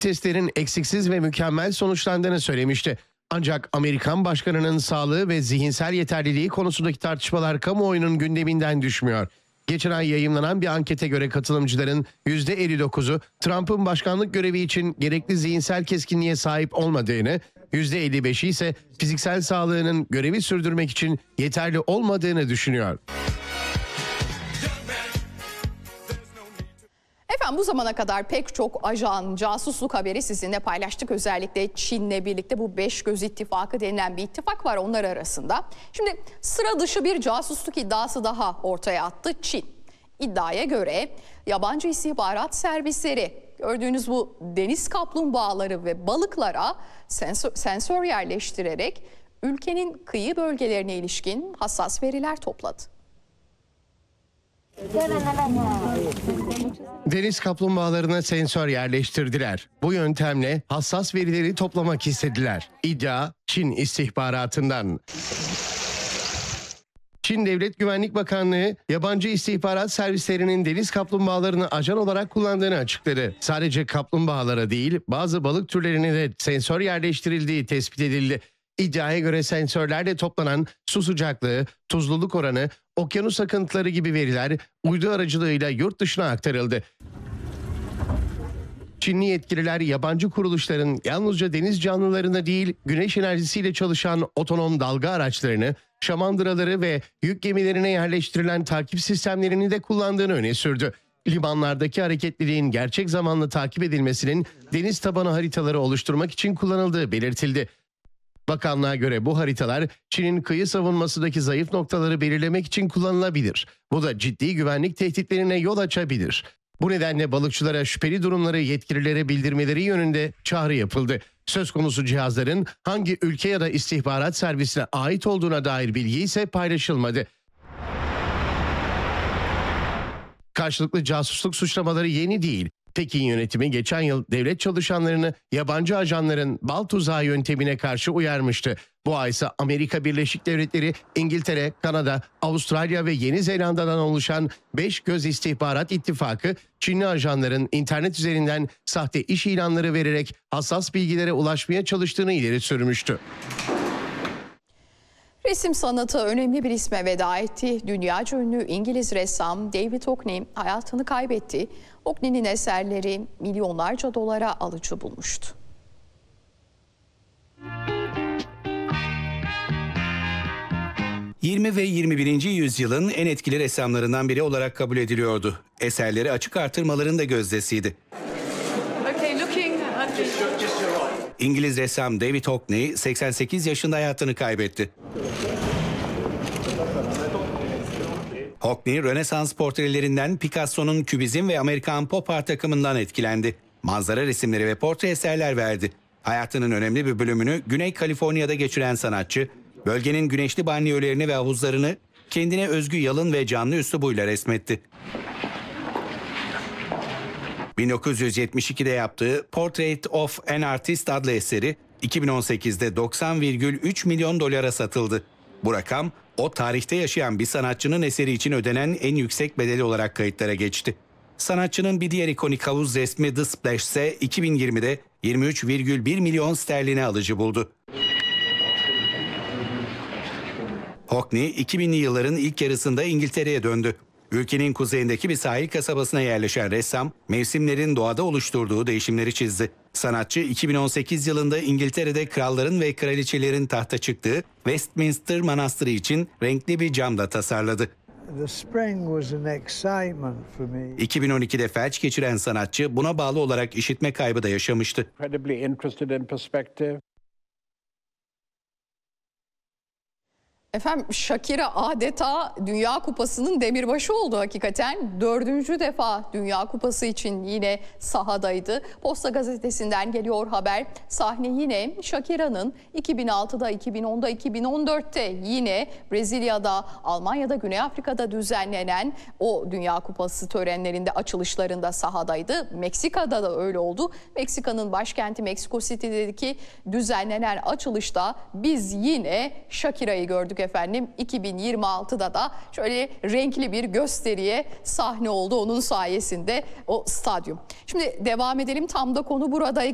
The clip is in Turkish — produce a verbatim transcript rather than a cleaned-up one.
testlerin eksiksiz ve mükemmel sonuçlandığını söylemişti. Ancak Amerikan başkanının sağlığı ve zihinsel yeterliliği konusundaki tartışmalar kamuoyunun gündeminden düşmüyor. Geçen ay yayımlanan bir ankete göre katılımcıların yüzde elli dokuzu Trump'ın başkanlık görevi için gerekli zihinsel keskinliğe sahip olmadığını, yüzde elli beşi ise fiziksel sağlığının görevi sürdürmek için yeterli olmadığını düşünüyor. Efendim bu zamana kadar pek çok ajan, casusluk haberi sizinle paylaştık. Özellikle Çin'le birlikte bu beş göz ittifakı denilen bir ittifak var onlar arasında. Şimdi sıra dışı bir casusluk iddiası daha ortaya attı Çin. İddiaya göre yabancı istihbarat servisleri gördüğünüz bu deniz kaplumbağaları ve balıklara sensör, sensör yerleştirerek ülkenin kıyı bölgelerine ilişkin hassas veriler topladı. Deniz kaplumbağalarına sensör yerleştirdiler. Bu yöntemle hassas verileri toplamak istediler. İddia Çin istihbaratından. Çin Devlet Güvenlik Bakanlığı, yabancı istihbarat servislerinin deniz kaplumbağalarını ajan olarak kullandığını açıkladı. Sadece kaplumbağalara değil, bazı balık türlerine de sensör yerleştirildiği tespit edildi. İddiaya göre sensörlerle toplanan su sıcaklığı, tuzluluk oranı, okyanus akıntıları gibi veriler uydu aracılığıyla yurt dışına aktarıldı. Çinli yetkililer yabancı kuruluşların yalnızca deniz canlılarına değil, güneş enerjisiyle çalışan otonom dalga araçlarını, şamandıraları ve yük gemilerine yerleştirilen takip sistemlerini de kullandığını öne sürdü. Limanlardaki hareketliliğin gerçek zamanlı takip edilmesinin deniz tabanı haritaları oluşturmak için kullanıldığı belirtildi. Bakanlığa göre bu haritalar Çin'in kıyı savunmasındaki zayıf noktaları belirlemek için kullanılabilir. Bu da ciddi güvenlik tehditlerine yol açabilir. Bu nedenle balıkçılara şüpheli durumları yetkililere bildirmeleri yönünde çağrı yapıldı. Söz konusu cihazların hangi ülke ya da istihbarat servisine ait olduğuna dair bilgi ise paylaşılmadı. Karşılıklı casusluk suçlamaları yeni değil. Pekin yönetimi geçen yıl devlet çalışanlarını yabancı ajanların bal tuzağı yöntemine karşı uyarmıştı. Bu ay ise Amerika Birleşik Devletleri, İngiltere, Kanada, Avustralya ve Yeni Zelanda'dan oluşan beş göz istihbarat ittifakı, Çinli ajanların internet üzerinden sahte iş ilanları vererek hassas bilgilere ulaşmaya çalıştığını ileri sürmüştü. Resim sanatı önemli bir isme veda etti. Dünyaca ünlü İngiliz ressam David Hockney hayatını kaybetti. Hockney'nin eserleri milyonlarca dolara alıcı bulmuştu. yirmi ve yirmi birinci yüzyılın en etkili ressamlarından biri olarak kabul ediliyordu. Eserleri açık artırmaların da gözdesiydi. İngiliz ressam David Hockney seksen sekiz yaşında hayatını kaybetti. Hockney, Rönesans portrelerinden Picasso'nun Kübizm ve Amerikan Pop Art akımından etkilendi. Manzara resimleri ve portre eserler verdi. Hayatının önemli bir bölümünü Güney Kaliforniya'da geçiren sanatçı, bölgenin güneşli banliyölerini ve havuzlarını kendine özgü yalın ve canlı üslubuyla resmetti. bin dokuz yüz yetmiş ikide yaptığı Portrait of an Artist adlı eseri iki bin on sekizde doksan virgül üç milyon dolara satıldı. Bu rakam o tarihte yaşayan bir sanatçının eseri için ödenen en yüksek bedeli olarak kayıtlara geçti. Sanatçının bir diğer ikonik havuz resmi The Splash ise iki bin yirmide yirmi üç virgül bir milyon sterline alıcı buldu. Hockney iki binli yılların ilk yarısında İngiltere'ye döndü. Ülkenin kuzeyindeki bir sahil kasabasına yerleşen ressam, mevsimlerin doğada oluşturduğu değişimleri çizdi. Sanatçı iki bin on sekiz yılında İngiltere'de kralların ve kraliçelerin tahta çıktığı Westminster Manastırı için renkli bir camda tasarladı. iki bin on ikide felç geçiren sanatçı buna bağlı olarak işitme kaybı da yaşamıştı. Efendim Shakira adeta Dünya Kupası'nın demirbaşı oldu hakikaten. Dördüncü defa Dünya Kupası için yine sahadaydı. Posta Gazetesi'nden geliyor haber. Sahne yine Shakira'nın iki bin altıda, iki bin onda, iki bin on dörtte yine Brezilya'da, Almanya'da, Güney Afrika'da düzenlenen o Dünya Kupası törenlerinde, açılışlarında sahadaydı. Meksika'da da öyle oldu. Meksika'nın başkenti Meksiko City'deki düzenlenen açılışta biz yine Shakira'yı gördük efendim. iki bin yirmi altıda da şöyle renkli bir gösteriye sahne oldu onun sayesinde o stadyum. Şimdi devam edelim, tam da konu buradayken